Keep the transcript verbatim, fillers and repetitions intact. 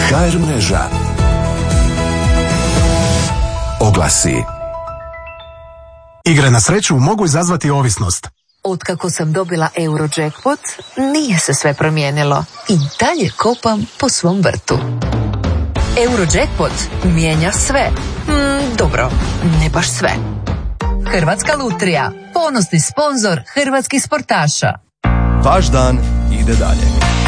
ha er mreža. Oglasi. Igre na sreću mogu izazvati ovisnost. Otkako sam dobila Eurojackpot, nije se sve promijenilo. I dalje kopam po svom vrtu. Eurojackpot mijenja sve. Mm, dobro, ne baš sve. Hrvatska lutrija, ponosni sponzor hrvatskih sportaša. Vaš dan ide dalje.